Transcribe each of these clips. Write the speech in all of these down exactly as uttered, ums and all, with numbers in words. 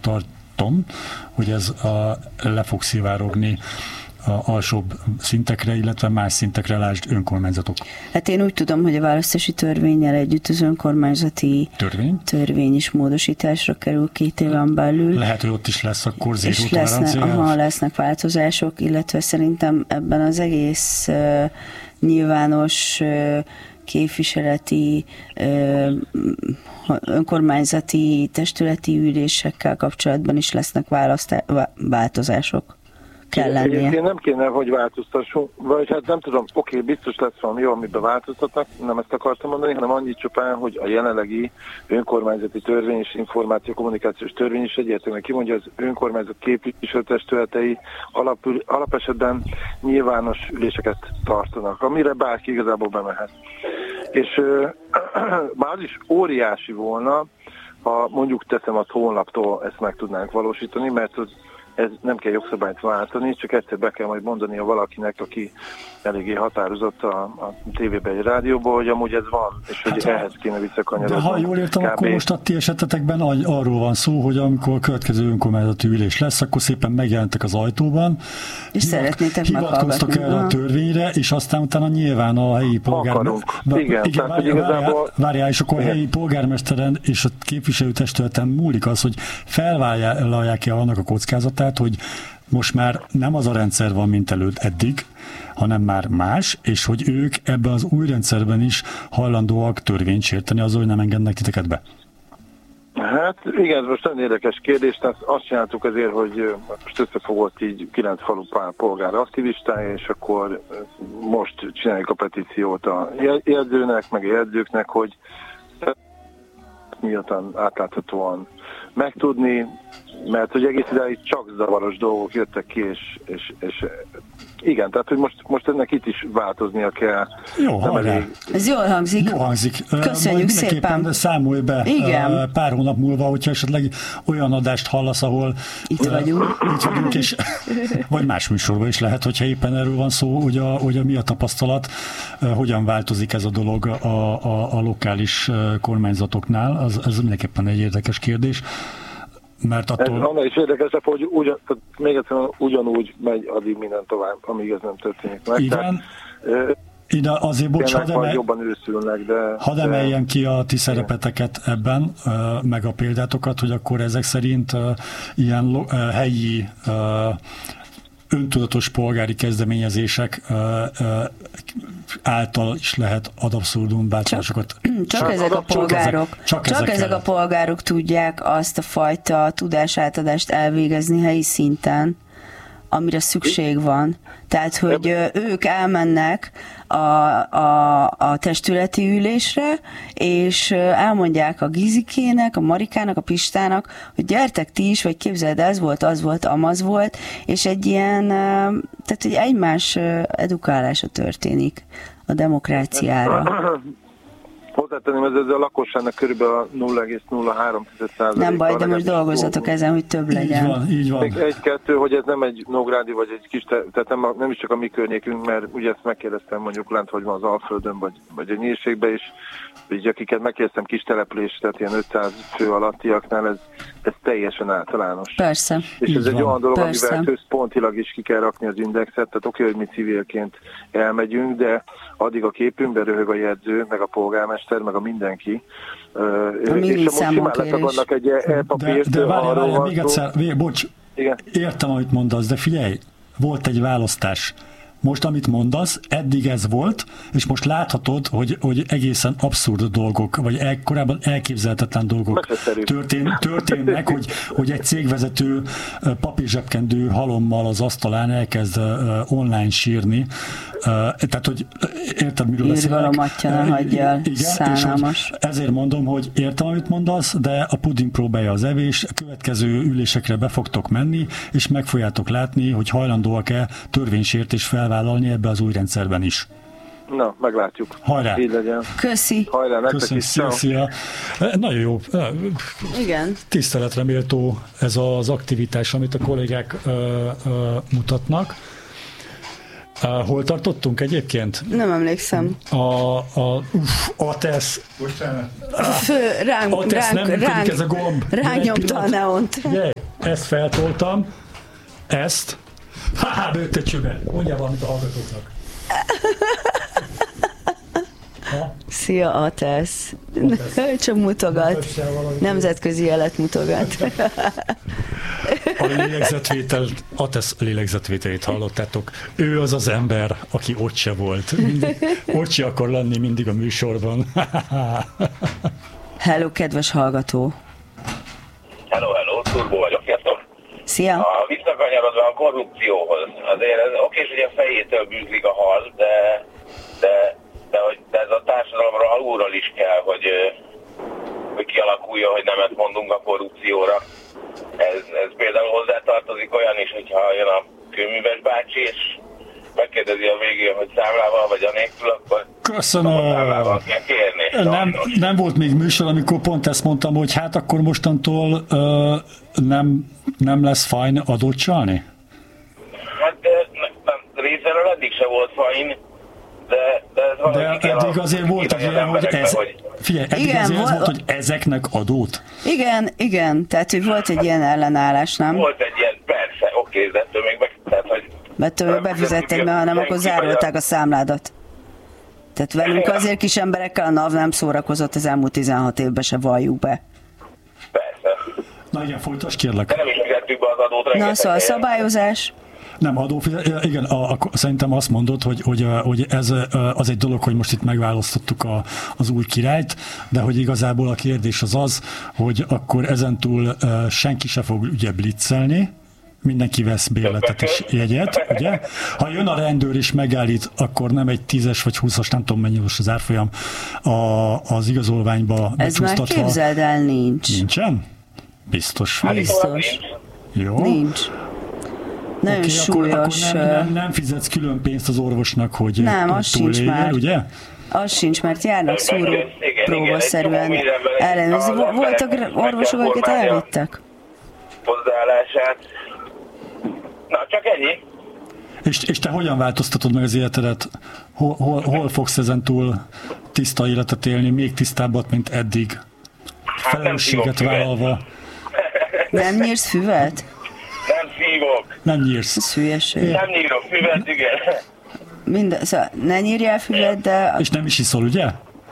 tartom, hogy ez a, le fog szivárogni a alsóbb szintekre, illetve más szintekre, lásd önkormányzatok. Hát én úgy tudom, hogy a választási törvénnyel együtt az önkormányzati törvény, törvény is módosításra kerül két éven belül. Lehet, hogy ott is lesz akkor zéró és lesznek, aha, lesznek változások, illetve szerintem ebben az egész uh, nyilvános uh, képviseleti uh, önkormányzati testületi ülésekkel kapcsolatban is lesznek választá- változások. Egyébként nem kéne, hogy változtassunk, vagy hát nem tudom, oké, biztos lesz valami jó, amiben változtatnak, nem ezt akartam mondani, hanem annyit csupán, hogy a jelenlegi önkormányzati törvény és információ kommunikációs törvény is egyértelműen kimondja, az önkormányzat képviselőtestületei alapül, alapesetben nyilvános üléseket tartanak, amire bárki igazából bemehet. És már is óriási volna, ha mondjuk teszem a honlaptól ezt meg tudnánk valósítani, mert az ez nem kell jogszabályt váltani, csak egyszer be kell majd mondani a valakinek, aki eléggé határozott a, a tévében, egy rádióban, hogy amúgy ez van, és hogy hát, ehhez kéne visszakanyarodni. De ha jól értem, kb. Akkor most a ti esetetekben arról van szó, hogy amikor a következő önkormányzati ülés lesz, akkor szépen megjelentek az ajtóban, és szeretnétek hivatkoztak erre a törvényre, és aztán utána nyilván a helyi polgármester... Igen, igen várjál, igazából... várjál, és akkor a helyi polgármesteren és a képviselőtestületen múlik az, hogy felvállalják-e annak a kockázatát, hogy most már nem az a rendszer van, mint előtt eddig, hanem már más, és hogy ők ebben az új rendszerben is hajlandóak törvényt sérteni azzal, hogy nem engednek titeket be. Hát igen, ez most nagyon érdekes kérdés, tehát azt csináltuk azért, hogy most összefogott így kilenc falu polgár aktivistája, és akkor most csináljuk a petíciót a jegyzőnek, meg a jegyzőknek, hogy nyíltan, átláthatóan megtudni, mert hogy egész idáig csak zavaros dolgok jöttek ki, és, és, és igen, tehát hogy most, most ennek itt is változnia kell. Jó, elég... Ez jól hangzik. Jó hangzik. Köszönjük szépen. De számolj be igen. Pár hónap múlva, hogyha esetleg olyan adást hallasz, ahol itt vagyunk, itt vagyunk és, vagy más műsorban is lehet, hogyha éppen erről van szó, hogy a, hogy a mi a tapasztalat, hogyan változik ez a dolog a, a, a lokális kormányzatoknál, az, ez mindenképpen egy érdekes kérdés. Mert attól... Ez annál is érdekesebb, hogy ugyan, még egyszer ugyanúgy megy addig minden tovább, amíg ez nem történik meg. Igen. Tehát, ide azért, bocs, hadd emel... jobban őszülnek, de... Hadd emeljen ki a ti szerepeteket ebben, meg a példátokat, hogy akkor ezek szerint ilyen helyi öntudatos polgári kezdeményezések által is lehet ad abszurdum változásokat. Csak, csak ezek a polgárok, csak, ezek, csak, csak ezek a polgárok tudják azt a fajta tudásátadást elvégezni helyi szinten, amire szükség van. Tehát, hogy ők elmennek a, a, a testületi ülésre, és elmondják a Gizikének, a Marikának, a Pistának, hogy gyertek ti is, vagy képzeld, ez volt, az volt, amaz volt, és egy ilyen, tehát egy egymás edukálása történik a demokráciára. Hozzátenném, ez, ez a lakosságnak körülbelül nulla egész nulla három százalék. Nem baj, de most dolgozzatok ezen, hogy több legyen. Így van, így van. Egy-kettő, hogy ez nem egy Nógrádi, vagy egy kis, tehát nem, nem is csak a mi környékünk, mert ugye ezt megkérdeztem mondjuk lent, hogy van az Alföldön, vagy, vagy egy nyírségben is, így akiket megkérdeztem kis település, tehát ilyen ötszáz fő alattiaknál, ez, ez teljesen általános. Persze. És így ez van. Egy olyan dolog, Persze. amivel központilag is ki kell rakni az indexet, tehát oké, hogy mi civilként elmegyünk, de addig a képünkben röhög a jegyző, meg a polgármester, meg a mindenki. A mi számonkérés. Egy e-papírt, de de várjál, várjál, még egyszer, vé, bocs, igen. Értem, amit mondasz, de figyelj, volt egy választás. Most, amit mondasz, eddig ez volt, és most láthatod, hogy, hogy egészen abszurd dolgok, vagy el, korábban elképzelhetetlen dolgok történ, történnek, hogy, hogy egy cégvezető papírzsebkendő halommal az asztalán elkezd online sírni. Tehát, hogy érted, miről beszélek? Írgalom atya, ne hagyj el, szánalmas. Ezért mondom, hogy értem, amit mondasz, de a puding próbálja az evés, a következő ülésekre be fogtok menni, és meg fogjátok látni, hogy hajlandóak-e törvénysértés felvállalni ebbe az új rendszerben is. Na, meglátjuk. Hajrá! Így legyen. Köszi! Hajrá, nektek Köszönöm, is. szia, szia. Nagyon jó. Igen. Tiszteletre méltó ez az aktivitás, amit a kollégák uh, uh, mutatnak. Uh, hol tartottunk egyébként? Nem emlékszem. A, a uff, a tesz. Fő, ránk, a tesz, ránk, nem ránk, ez a gomb. Ránk nyomta a neont. Jaj, ezt feltoltam. Ezt. Ha-ha, bőtt egy csöve. Mondjál valamit a hallgatóknak. Ha? Szia, Atesz. Csak mutogat. Nemzetközi jelet mutogat. A lélegzetvétel, Atesz lélegzetvételét hallottátok. Ő az az ember, aki ott se volt. Mindig, ott se akar lenni mindig a műsorban. Hello, kedves hallgató. Hello, hello, Turbo vagyok, sziasztok. Szia. A visszakanyarodva a korrupcióhoz, azért ez oké, hogy a fejétől bűzlik a hal, de, de, de, hogy, de ez a társadalomra alulról is kell, hogy, hogy kialakuljon, hogy nemet mondunk a korrupcióra. Ez, ez például hozzátartozik olyan is, hogyha jön a kőműves bácsi, és megkérdezi a végén, hogy számlával vagy anélkül, akkor köszönöm. Számlával kell kérni. Nem, nem volt még műsor, amikor pont ezt mondtam, hogy hát akkor mostantól uh, nem, nem lesz fajn adót csalni? Hát nem, nem, részéről eddig se volt fajn, de, de ez de eddig azért voltak ilyen, hogy ez, hogy... Figyelj, eddig igen, azért vol... volt, hogy ezeknek adót. Igen, igen, tehát hogy volt egy ilyen ellenállás, nem? Volt egy ilyen, persze, oké, de ettől még meg, tehát, hogy... Mert még befizették, mert hanem akkor zárolták a számládat. Tehát velünk azért kis emberekkel a NAV nem szórakozott az elmúlt tizenhat évben, se valljuk be. Persze. Na igen, folytasd kérlek. De nem is fizettük be az adót. Na szóval a szabályozás... Nem, adófizet, igen, a, a, szerintem azt mondod, hogy, hogy, hogy ez az egy dolog, hogy most itt megválasztottuk a, az új királyt, de hogy igazából a kérdés az az, hogy akkor ezentúl uh, senki se fog ugye blitzelni, mindenki vesz bérletet és jegyet, ugye? Ha jön a rendőr és megállít, akkor nem egy tízes vagy húszas, nem tudom mennyi most az árfolyam a, az igazolványba ez már képzeld el, nincs. Nincsen? Biztos. Biztos. Jó. Nincs. Nagyon okay, súlyos. Akkor, akkor nem, nem, nem fizetsz külön pénzt az orvosnak, hogy nem, az sincs már. Ugye? Az sincs, mert járnak szúró próbaszerűen ellenőrizni. Voltak orvosok, akiket elvittek? Hozzáállását. Na, csak ennyi. És, és te hogyan változtatod meg az életedet? Hol, hol, hol fogsz ezentúl tiszta életet élni, még tisztábbat, mint eddig? Hát felelősséget vállalva. Nem nyírsz füvet? Nem szívok. Nem nyírsz. Ez hülyeség. Nem nyírok füvet, igen. Minden, szóval ne nyírjál füvet, de... És nem is iszol, ugye?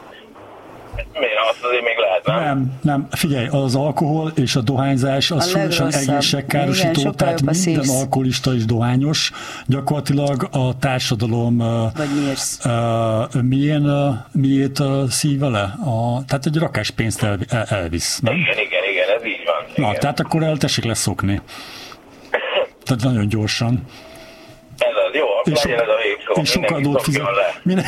Miért? Azt azért még lehet, nem? Nem, nem. Figyelj, az alkohol és a dohányzás az súlyosan egészségkárosító, tehát minden alkoholista is dohányos. Gyakorlatilag a társadalom vagy nyírsz. Uh, milyen, uh, miért uh, szív vele? A, tehát egy rakás pénzt el, el, elvisz, nem? Igen, igen, igen, ez így van. Na, igen. tehát akkor el tessék leszokni. Tehát nagyon gyorsan. Ez az, jó, akkor és legyen ez a végszó. És sokkal adót fizet. Minden...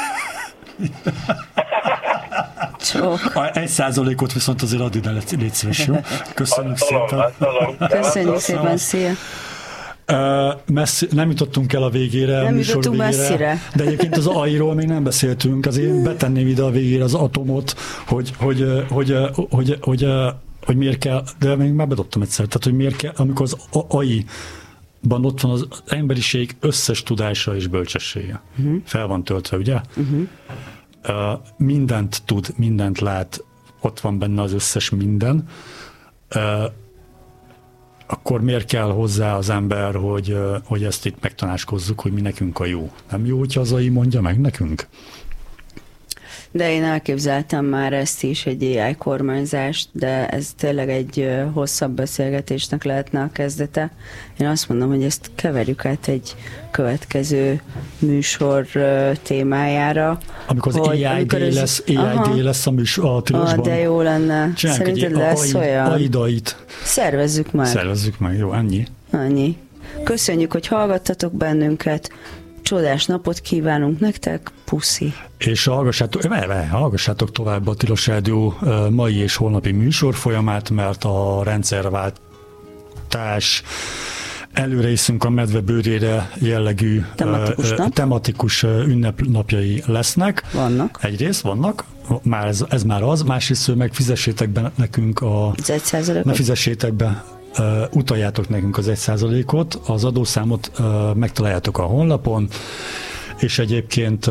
Egy százalékot viszont azért add ide, légy szíves, jó? Köszönjük szépen. Köszönjük szépen, szia. Uh, messzi, nem jutottunk el a végére. Nem jutottunk messzire. De egyébként az á i-ról még nem beszéltünk, azért betenném ide a végére az atomot, hogy, hogy, hogy, hogy, hogy, hogy, hogy miért kell, de még már bedobtam egyszer, tehát hogy miért kell, amikor az á i-ban ott van az emberiség összes tudása és bölcsessége. Uh-huh. Fel van töltve, ugye? Uh-huh. Uh, mindent tud, mindent lát, ott van benne az összes minden. Uh, akkor miért kell hozzá az ember, hogy, uh, hogy ezt itt megtanácskozzuk, hogy mi nekünk a jó? Nem jó, hogyha az á i mondja meg nekünk? De én elképzeltem már ezt is, egy á i kormányzást, de ez tényleg egy hosszabb beszélgetésnek lehetne a kezdete. Én azt mondom, hogy ezt keverjük át egy következő műsor témájára. Amikor az á i dé lesz, á i dé lesz a, műsor, a tilosban. Ah, de jó lenne. Csináljuk szerinted lesz olyan? Aidait. Szervezzük meg. Szervezzük meg, jó, ennyi. Annyi. Köszönjük, hogy hallgattatok bennünket. Csodás napot kívánunk nektek, puszi. És hallgassátok, hallgassátok tovább a Tilos Rádió mai és holnapi műsor folyamát, mert a rendszerváltás előrészünk a medve bőrére jellegű tematikus, uh, tematikus ünnepnapjai lesznek. Vannak. Egyrészt vannak, már ez, ez már az, másrészt meg fizessétek be nekünk a... Az egy százalékot? Ne fizessétek be utaljátok nekünk az egy százalékot, az adószámot megtaláljátok a honlapon, és egyébként...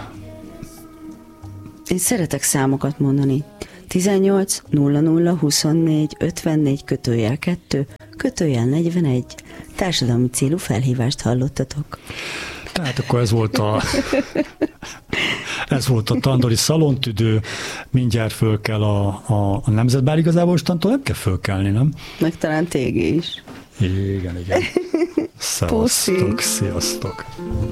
Én szeretek számokat mondani. tizennyolc nulla nulla huszonnégy ötvennégy kötőjel kettő kötőjel negyvenegy. Társadalmi célú felhívást hallottatok. Tehát akkor ez volt a ez volt a tandori szalontüdő, mindjárt föl kell a, a, a nemzetbár, igazából mostantól nem kell fölkelni, nem? Meg talán tégé is. Igen, igen. Szevasztok, sziasztok.